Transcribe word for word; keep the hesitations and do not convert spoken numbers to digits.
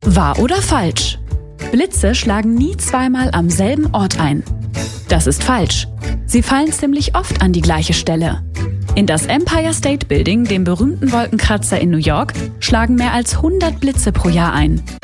Wahr oder falsch? Blitze schlagen nie zweimal am selben Ort ein. Das ist falsch. Sie fallen ziemlich oft an die gleiche Stelle. In das Empire State Building, dem berühmten Wolkenkratzer in New York, schlagen mehr als hundert Blitze pro Jahr ein.